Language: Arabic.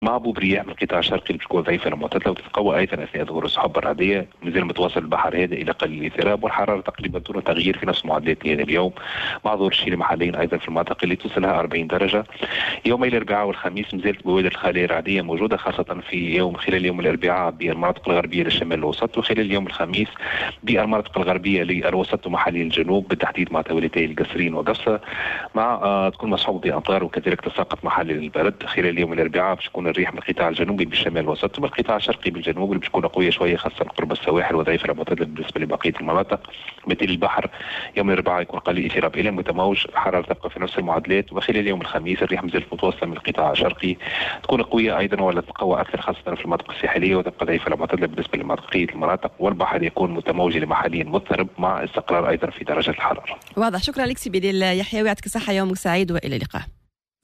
مع هبوب رياح من القطاع الشرقي اللي بتكون ضعيفه لمعتدله وتتقوى ايضا اثناء ظهور السحب الرعديه. مازال متواصل البحر هادئ الى قليل الاضطراب، والحراره تقريبا دون تغيير في نفس معدلات ليله اليوم، مع ظهور الشيل محليا ايضا في المناطق اللي توصلها 40 درجه. يومي الاربعاء والخميس مازالت بوادر الخاليه الرعديه موجوده، خاصه خلال يوم الاربعاء بالمناطق الغربيه للشمال الوسط، وخلال اليوم الخميس بالمناطق الغربيه للوسط ومحليا الجنوب، بالتحديد مع توليتي القصرين وقفصه، مع تكون مصحوبه بامطار وكذلك تساقط محلي للبرد. خلال يوم الاربعاء باش تكون الريح من القطاع الجنوبي بالشمال الوسط وبالقطاع الشرقي بالجنوب اللي بتكون قويه شويه، خاصه قرب السواحل وضعيفه لمعتدله بالنسبه لبقيه المناطق. بالتالي البحر يوم الاربعاء يكون قليل الاضطراب الى متموج، الحراره تبقى في نفس المعدلات. وخلال يوم الخميس الريح مازالت متوسطه من القطاع الشرقي، تكون قويه ايضا ولا تتقوى اكثر خاصه في المناطق الساحليه، وتبقى ضعيفه لمعتدله بالنسبه لبقيه المناطق، والبحر يكون متموج محليا مضطرب مع استقرار ايضا في درجه الحراره. واضح. شكرا لك سي بديل يحيى، ويعطيك الصحه، يومك سعيد والى اللقاء.